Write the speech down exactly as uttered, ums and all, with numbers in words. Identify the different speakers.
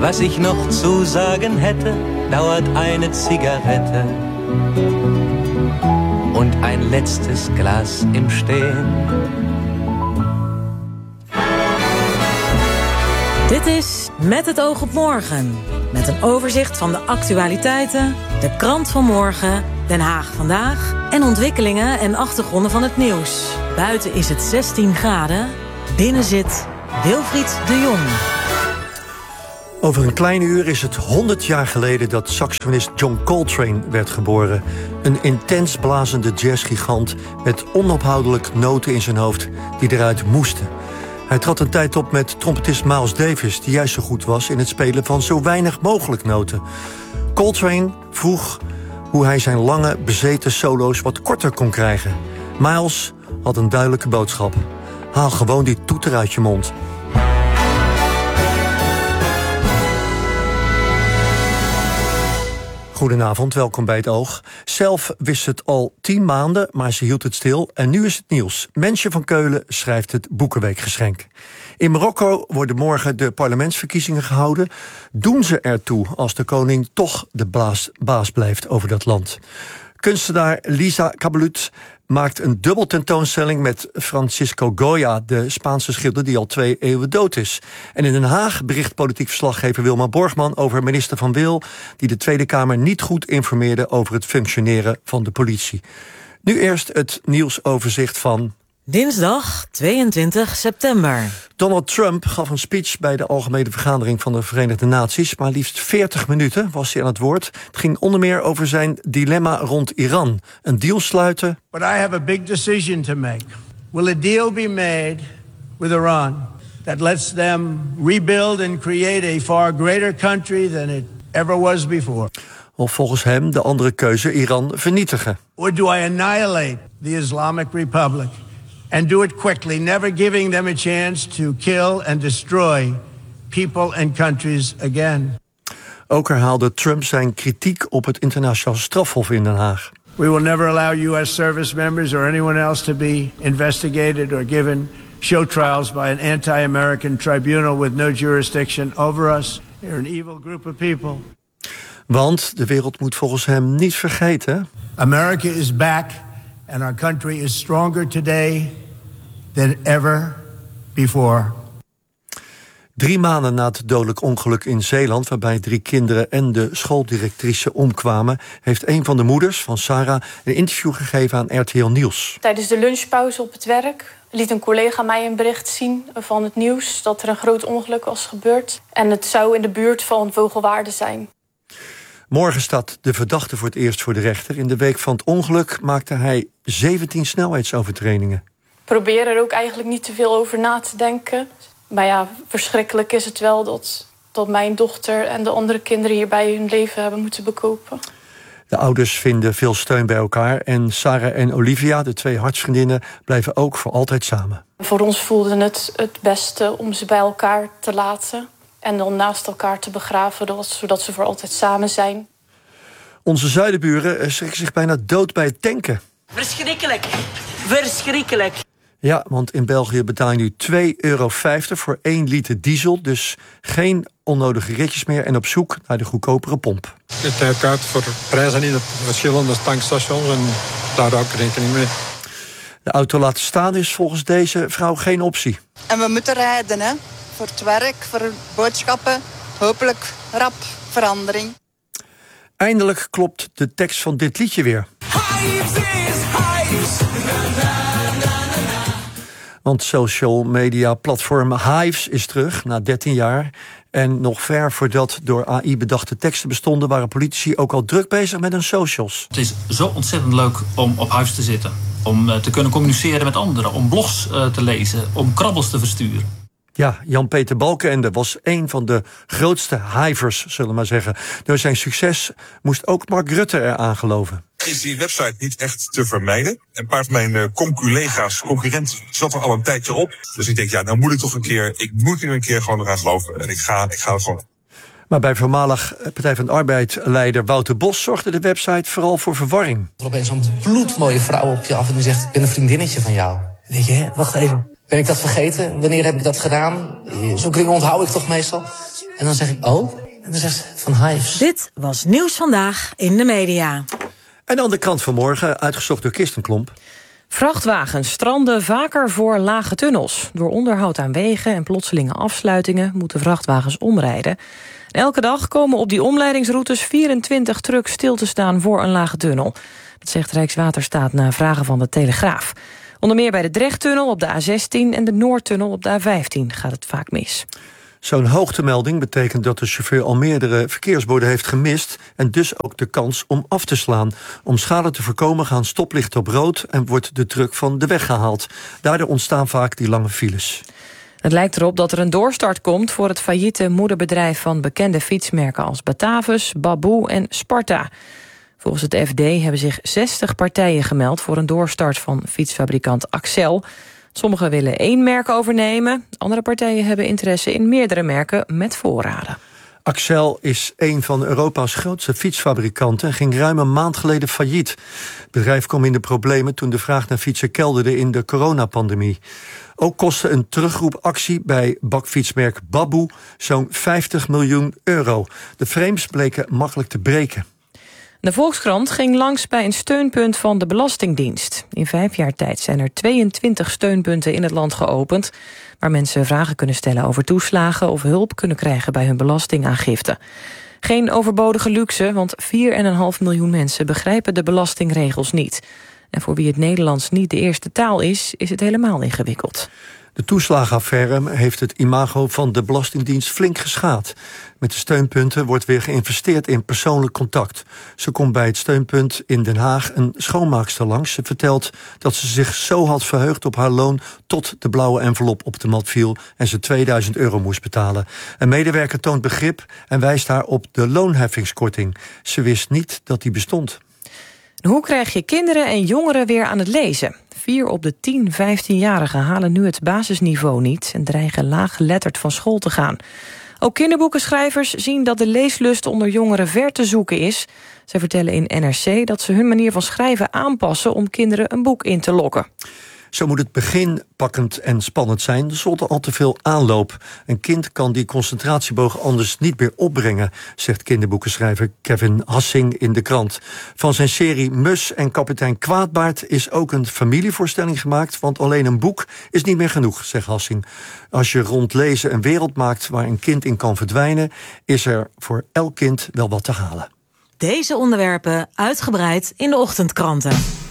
Speaker 1: Was ich noch zu sagen hätte, dauert eine Zigarette und ein letztes Glas im Stehen.
Speaker 2: Dit is Met het oog op morgen. Met een overzicht van de actualiteiten, de krant van morgen, Den Haag vandaag en ontwikkelingen en achtergronden van het nieuws. Buiten is het zestien graden, binnen zit Wilfried de Jong.
Speaker 3: Over een klein uur is het honderd jaar geleden dat saxofonist John Coltrane werd geboren. Een intens blazende jazzgigant met onophoudelijk noten in zijn hoofd die eruit moesten. Hij trad een tijd op met trompetist Miles Davis, die juist zo goed was in het spelen van zo weinig mogelijk noten. Coltrane vroeg hoe hij zijn lange, bezeten solo's wat korter kon krijgen. Miles had een duidelijke boodschap. Haal gewoon die toeter uit je mond. Goedenavond, welkom bij het Oog. Zelf wist het al tien maanden, maar ze hield het stil. En nu is het nieuws. Mensje van Keulen schrijft het Boekenweekgeschenk. In Marokko worden morgen de parlementsverkiezingen gehouden. Doen ze ertoe als de koning toch de baas, baas blijft over dat land? Kunstenaar Lisa Cabelut maakt een dubbel tentoonstelling met Francisco Goya, de Spaanse schilder die al twee eeuwen dood is. En in Den Haag bericht politiek verslaggever Wilma Borgman over minister Van Wil, die de Tweede Kamer niet goed informeerde over het functioneren van de politie. Nu eerst het nieuwsoverzicht van
Speaker 2: dinsdag tweeëntwintig september.
Speaker 3: Donald Trump gaf een speech bij de Algemene Vergadering van de Verenigde Naties. Maar liefst veertig minuten was hij aan het woord. Het ging onder meer over zijn dilemma rond Iran. Een deal sluiten.
Speaker 4: But I have a big decision to make. Will a deal be made with Iran that lets them rebuild and create a far greater country than it ever was before?
Speaker 3: Of volgens hem de andere keuze Iran vernietigen.
Speaker 4: Or do I annihilate the Islamic Republic? And do it quickly, never giving them a chance to kill and destroy people and countries again.
Speaker 3: Ook herhaalde Trump zijn kritiek op het internationaal strafhof in Den Haag.
Speaker 4: We will never allow U S service members or anyone else to be investigated or given show trials by an anti-American tribunal with no jurisdiction over us. They're an evil group of people.
Speaker 3: Want de wereld moet volgens hem niet vergeten.
Speaker 4: America is back. And our country is stronger today than ever before.
Speaker 3: Drie maanden na het dodelijk ongeluk in Zeeland, waarbij drie kinderen en de schooldirectrice omkwamen, heeft een van de moeders van Sarah een interview gegeven aan R T L Nieuws.
Speaker 5: Tijdens de lunchpauze op het werk liet een collega mij een bericht zien van het nieuws dat er een groot ongeluk was gebeurd. En het zou in de buurt van Vogelwaarde zijn.
Speaker 3: Morgen staat de verdachte voor het eerst voor de rechter. In de week van het ongeluk maakte hij zeventien snelheidsovertredingen.
Speaker 5: Ik probeer er ook eigenlijk niet te veel over na te denken. Maar ja, verschrikkelijk is het wel dat, dat mijn dochter en de andere kinderen hierbij hun leven hebben moeten bekopen.
Speaker 3: De ouders vinden veel steun bij elkaar. En Sarah en Olivia, de twee hartsvriendinnen, blijven ook voor altijd samen.
Speaker 5: Voor ons voelde het het beste om ze bij elkaar te laten. En dan naast elkaar te begraven, zodat ze voor altijd samen zijn.
Speaker 3: Onze zuidenburen schrikken zich bijna dood bij het tanken.
Speaker 6: Verschrikkelijk. Verschrikkelijk.
Speaker 3: Ja, want in België betaal je nu twee euro vijftig voor één liter diesel. Dus geen onnodige ritjes meer en op zoek naar de goedkopere pomp.
Speaker 7: Je tijd uit voor prijzen in de verschillende tankstations en daar hou ik rekening mee.
Speaker 3: De auto laten staan is volgens deze vrouw geen optie.
Speaker 8: En we moeten rijden, hè. Voor het werk, voor boodschappen, hopelijk rap verandering.
Speaker 3: Eindelijk klopt de tekst van dit liedje weer.
Speaker 9: Hives is Hives.
Speaker 3: Want social media platform Hives is terug na dertien jaar. En nog ver voordat door A I bedachte teksten bestonden, waren politici ook al druk bezig met hun socials.
Speaker 10: Het is zo ontzettend leuk om op Hives te zitten. Om uh, te kunnen communiceren met anderen, om blogs uh, te lezen, om krabbels te versturen.
Speaker 3: Ja, Jan-Peter Balkenende was een van de grootste hivers, zullen we maar zeggen. Door zijn succes moest ook Mark Rutte eraan geloven.
Speaker 11: Is die website niet echt te vermijden? Een paar van mijn uh, conculega's, concurrenten, zat er al een tijdje op. Dus ik denk, ja, nou moet ik toch een keer, ik moet nu een keer gewoon eraan geloven. En ik ga, ik ga het gewoon.
Speaker 3: Maar bij voormalig Partij van de Arbeid-leider Wouter Bos zorgde de website vooral voor verwarring.
Speaker 12: Er opeens zo'n bloedmooie vrouw op je af en die zegt, ik ben een vriendinnetje van jou. Dan denk je, hè, wacht even. Ben ik dat vergeten? Wanneer heb ik dat gedaan? Zo'n kring onthoud ik toch meestal? En dan zeg ik, oh. En dan zegt ze, van Hives.
Speaker 2: Dit was Nieuws Vandaag in de media.
Speaker 3: En dan de krant van morgen, uitgezocht door Kirsten Klomp.
Speaker 13: Vrachtwagens stranden vaker voor lage tunnels. Door onderhoud aan wegen en plotselinge afsluitingen moeten vrachtwagens omrijden. En elke dag komen op die omleidingsroutes vierentwintig trucks stil te staan voor een lage tunnel. Dat zegt Rijkswaterstaat na vragen van de Telegraaf. Onder meer bij de Drechttunnel op de A zestien en de Noordtunnel op de A vijftien gaat het vaak mis.
Speaker 3: Zo'n hoogtemelding betekent dat de chauffeur al meerdere verkeersborden heeft gemist en dus ook de kans om af te slaan. Om schade te voorkomen gaan stoplichten op rood en wordt de truck van de weg gehaald. Daardoor ontstaan vaak die lange files.
Speaker 13: Het lijkt erop dat er een doorstart komt voor het failliete moederbedrijf van bekende fietsmerken als Batavus, Baboe en Sparta. Volgens het F D hebben zich zestig partijen gemeld voor een doorstart van fietsfabrikant Accel. Sommigen willen één merk overnemen. Andere partijen hebben interesse in meerdere merken met voorraden.
Speaker 3: Accel is een van Europa's grootste fietsfabrikanten en ging ruim een maand geleden failliet. Het bedrijf kwam in de problemen toen de vraag naar fietsen kelderde in de coronapandemie. Ook kostte een terugroepactie bij bakfietsmerk Baboe zo'n vijftig miljoen euro. De frames bleken makkelijk te breken.
Speaker 13: De Volkskrant ging langs bij een steunpunt van de Belastingdienst. In vijf jaar tijd zijn er tweeëntwintig steunpunten in het land geopend, waar mensen vragen kunnen stellen over toeslagen of hulp kunnen krijgen bij hun belastingaangifte. Geen overbodige luxe, want vier komma vijf miljoen mensen begrijpen de belastingregels niet. En voor wie het Nederlands niet de eerste taal is, is het helemaal ingewikkeld.
Speaker 3: De toeslagenaffaire heeft het imago van de Belastingdienst flink geschaad. Met de steunpunten wordt weer geïnvesteerd in persoonlijk contact. Zo komt bij het steunpunt in Den Haag een schoonmaakster langs. Ze vertelt dat ze zich zo had verheugd op haar loon tot de blauwe envelop op de mat viel en ze tweeduizend euro moest betalen. Een medewerker toont begrip en wijst haar op de loonheffingskorting. Ze wist niet dat die bestond.
Speaker 13: Hoe krijg je kinderen en jongeren weer aan het lezen? Vier op de tien vijftienjarigen halen nu het basisniveau niet en dreigen laaggeletterd van school te gaan. Ook kinderboekenschrijvers zien dat de leeslust onder jongeren ver te zoeken is. Zij vertellen in N R C dat ze hun manier van schrijven aanpassen om kinderen een boek in te lokken.
Speaker 3: Zo moet het begin pakkend en spannend zijn, zonder al te veel aanloop. Een kind kan die concentratieboog anders niet meer opbrengen, zegt kinderboekenschrijver Kevin Hassing in de krant. Van zijn serie Mus en kapitein Kwaadbaard is ook een familievoorstelling gemaakt, want alleen een boek is niet meer genoeg, zegt Hassing. Als je rond lezen een wereld maakt waar een kind in kan verdwijnen, is er voor elk kind wel wat te halen.
Speaker 2: Deze onderwerpen uitgebreid in de ochtendkranten.